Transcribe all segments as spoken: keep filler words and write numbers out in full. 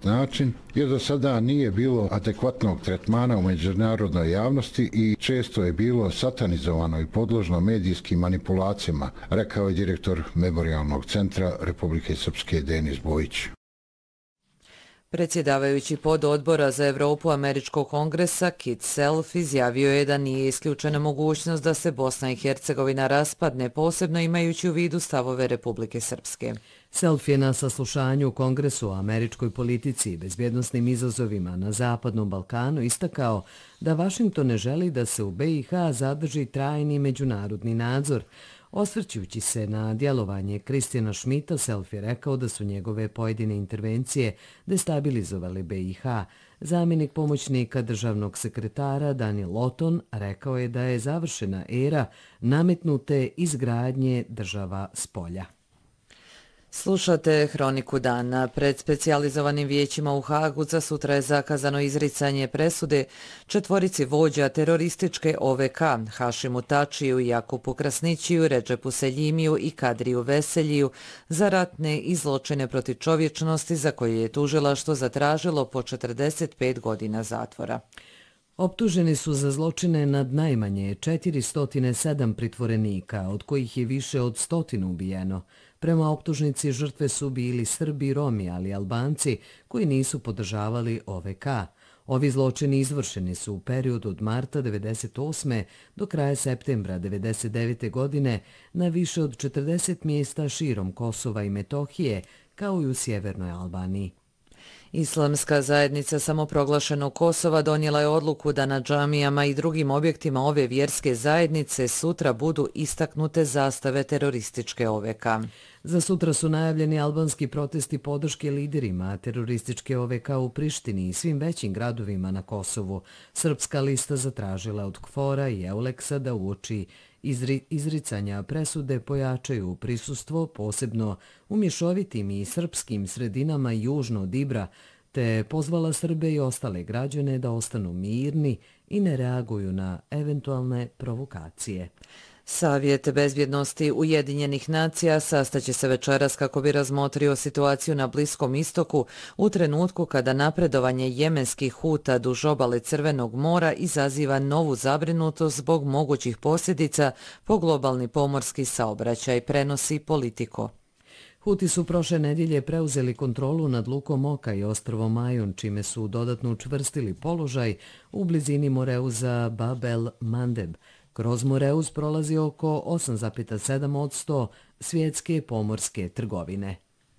način, jer do sada nije bilo adekvatnog tretmana u međunarodnoj javnosti i često je bilo satanizovano i podložno medijskim manipulacijama, rekao je direktor Memorijalnog centra Republike Srpske Denis Bojić. Predsjedavajući pododbora za Evropu Američkog kongresa Kit Self izjavio je da nije isključena mogućnost da se Bosna i Hercegovina raspadne, posebno imajući u vidu stavove Republike Srpske. Self je na saslušanju u Kongresu o američkoj politici i bezbjednosnim izazovima na Zapadnom Balkanu istakao da Vašington ne želi da se u B i H zadrži trajni međunarodni nadzor. Osvrćujući se na djelovanje Kristijana Šmita, Self je rekao da su njegove pojedine intervencije destabilizovale B i H. Zamjenik pomoćnika državnog sekretara Daniel Lawton rekao je da je završena era nametnute izgradnje država s polja. Slušate Hroniku dana. Pred specijalizovanim vijećima u Hagu za sutra je zakazano izricanje presude četvorici vođa terorističke O V K, Hašimu Tačiju, Jakupu Krasnićiju, Redžepu Seljimiju i Kadriju Veseljiju za ratne i zločine protiv čovječnosti za koje je tužilaštvo zatražilo po četrdeset pet godina zatvora. Optuženi su za zločine nad najmanje četiristo sedam pritvorenika, od kojih je više od stotinu ubijeno. Prema optužnici žrtve su bili Srbi, Romi, ali i Albanci koji nisu podržavali O V K. Ovi zločini izvršeni su u periodu od marta devedeset osme do kraja septembra devedeset devete godine na više od četrdeset mjesta širom Kosova i Metohije, kao i u sjevernoj Albaniji. Islamska zajednica samoproglašenog Kosova donijela je odluku da na džamijama i drugim objektima ove vjerske zajednice sutra budu istaknute zastave terorističke O V K. Za sutra su najavljeni albanski protesti podrške liderima terorističke O V K u Prištini i svim većim gradovima na Kosovu. Srpska lista zatražila od KFOR-a i Euleksa da uoči Izri, izricanja presude pojačaju prisustvo, posebno u mješovitim i srpskim sredinama južno od Ibra, te pozvala Srbe i ostale građane da ostanu mirni i ne reaguju na eventualne provokacije. Savjet bezbjednosti Ujedinjenih nacija sastaće se večeras kako bi razmotrio situaciju na Bliskom istoku u trenutku kada napredovanje jemenskih Huta duž obale Crvenog mora izaziva novu zabrinutost zbog mogućih posljedica po globalni pomorski saobraćaj, prenosi Politico. Huti su prošle nedjelje preuzeli kontrolu nad lukom Oka i ostrvom Majun, čime su dodatno učvrstili položaj u blizini Moreuza Bab el Mandeb. Kroz Moreuz prolazi oko osam zarez sedam posto svjetske pomorske trgovine.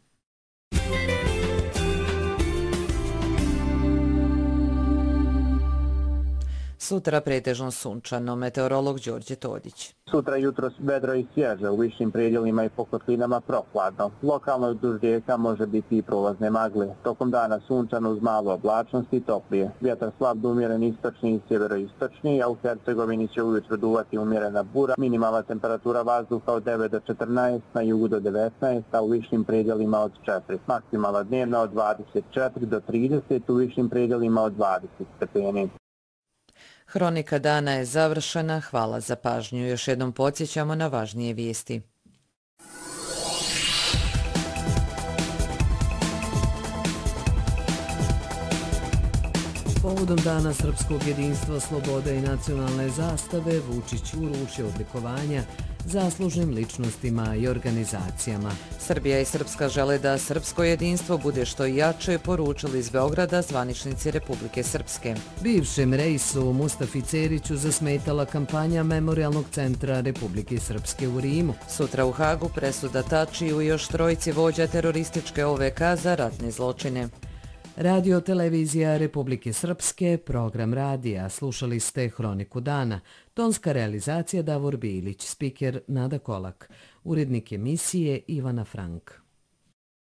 Sutra pretežno sunčano, meteorolog Đorđe Todić. Sutra jutro vedro i svježe, u višim predjelima i po kotlinama prohladno. Lokalno duž rijeka može biti i prolazne magle. Tokom dana sunčano uz malo oblačnosti i toplije. Vjetar slab do umjeren istočni i sjeveroistočni, a u Hercegovini će ujutro duvati umjerena bura. Minimalna temperatura vazduha od devet do četrnaest, na jugu do devetnaest, a u višim predjelima od četiri. Maksimalna dnevna od dvadeset četiri do trideset, u višim predjelima od dvadeset stepeni. Hronika dana je završena. Hvala za pažnju. Još jednom podsjećamo na važnije vijesti. Povodom Dana srpskog jedinstva, slobode i nacionalne zastave, Vučić uručio odlikovanja zaslužnim ličnostima i organizacijama. Srbija i Srpska žele da srpsko jedinstvo bude što jače, poručili iz Beograda zvaničnici Republike Srpske. Bivšem reisu Mustafi Ceriću zasmetala kampanja Memorijalnog centra Republike Srpske u Rimu. Sutra u Hagu presuda Tačiju i još trojici vođa terorističke O V K za ratne zločine. Radio televizija Republike Srpske, program radija. Slušali ste Hroniku dana. Tonska realizacija Davor Bilić, spiker Nada Kolak. Urednik emisije Ivana Frank.